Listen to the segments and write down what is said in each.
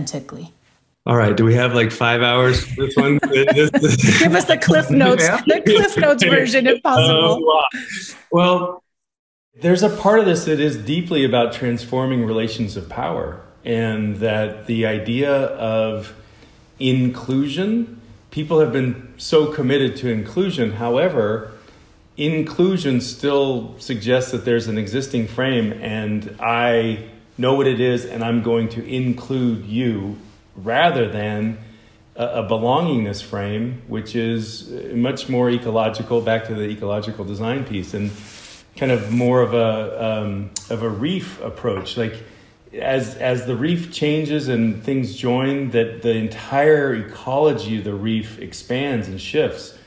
authentically. All right. Do we have like 5 hours for this one? Give us the Cliff Notes, the Cliff Notes version, if possible. Well, there's a part of this that is deeply about transforming relations of power, and that the idea of inclusion, people have been so committed to inclusion. However, inclusion still suggests that there's an existing frame, and I know what it is, and I'm going to include you, rather than a belongingness frame, which is much more ecological, back to the ecological design piece, and kind of more of a reef approach. Like as the reef changes and things join, that the entire ecology of the reef expands and shifts.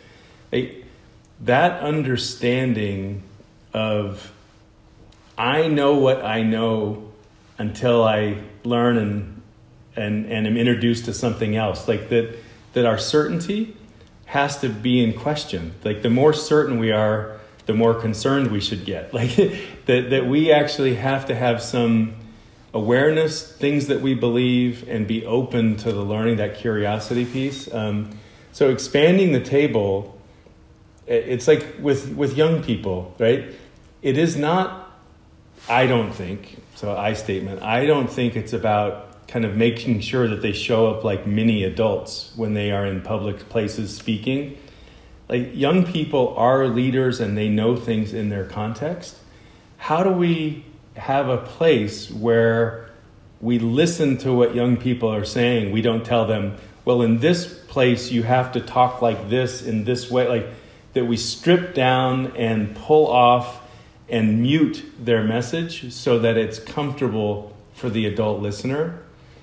That understanding of I know what I know until I learn and am introduced to something else, like that our certainty has to be in question. Like the more certain we are, the more concerned we should get. Like that we actually have to have some awareness, things that we believe, and be open to the learning, that curiosity piece. So expanding the table, it's like with young people, right? It is not, I don't think, so I statement, I don't think it's about kind of making sure that they show up like mini adults when they are in public places speaking. Like young people are leaders and they know things in their context. How do we have a place where we listen to what young people are saying? We don't tell them, well, in this place you have to talk like this in this way, like that we strip down and pull off and mute their message so that it's comfortable for the adult listener.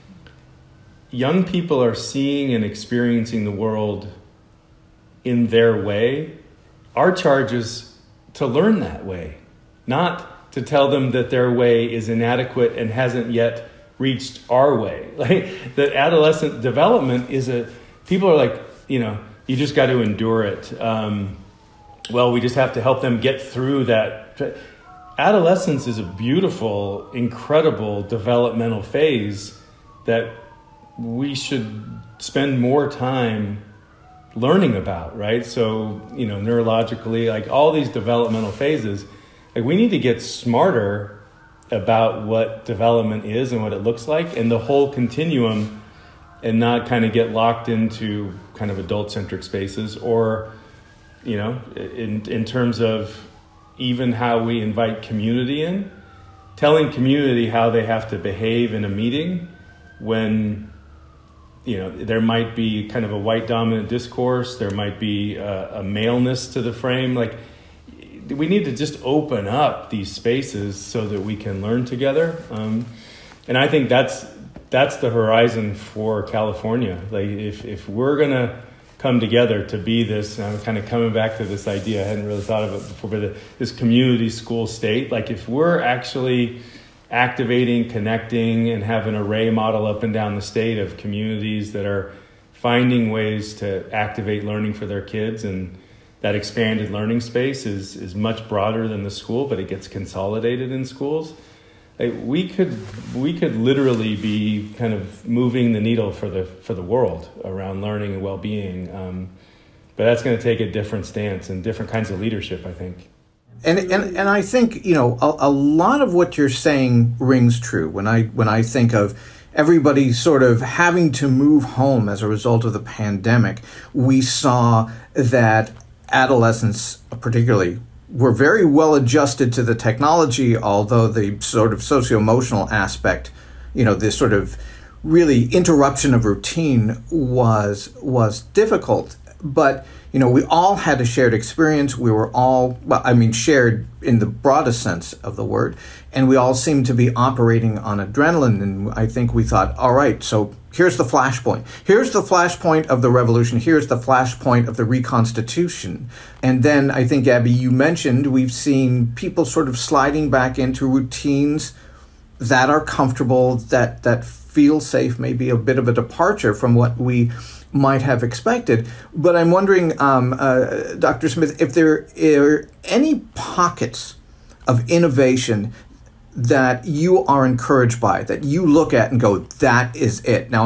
Young people are seeing and experiencing the world in their way. Our charge is to learn that way, not to tell them that their way is inadequate and hasn't yet reached our way. Like the adolescent development people are like, you just got to endure it. Well, we just have to help them get through that. Adolescence is a beautiful, incredible developmental phase that we should spend more time learning about, right? So, neurologically, like all these developmental phases, like we need to get smarter about what development is and what it looks like and the whole continuum, and not kind of get locked into kind of adult-centric spaces, or, in terms of even how we invite community in, telling community how they have to behave in a meeting when there might be kind of a white dominant discourse, there might be a maleness to the frame. Like we need to just open up these spaces so that we can learn together. And I think that's the horizon for California. Like if we're gonna come together to be this, and I'm kind of coming back to this idea, I hadn't really thought of it before, but this community school state, like if we're actually activating, connecting, and have an array model up and down the state of communities that are finding ways to activate learning for their kids, and that expanded learning space is much broader than the school, but it gets consolidated in schools. Like we could literally be kind of moving the needle for the world around learning and well-being, but that's going to take a different stance and different kinds of leadership, I think. And I think, a lot of what you're saying rings true when I think of everybody sort of having to move home as a result of the pandemic. We saw that adolescents particularly were very well adjusted to the technology, although the sort of socio-emotional aspect, this sort of really interruption of routine was difficult. But we all had a shared experience. We were all, shared in the broadest sense of the word. And we all seemed to be operating on adrenaline. And I think we thought, all right, so here's the flashpoint. Here's the flashpoint of the revolution. Here's the flashpoint of the reconstitution. And then I think, Abby, you mentioned we've seen people sort of sliding back into routines that are comfortable, that feel safe, maybe a bit of a departure from what we might have expected. But I'm wondering, Dr. Smith, if there are any pockets of innovation that you are encouraged by, that you look at and go, that is it. Now,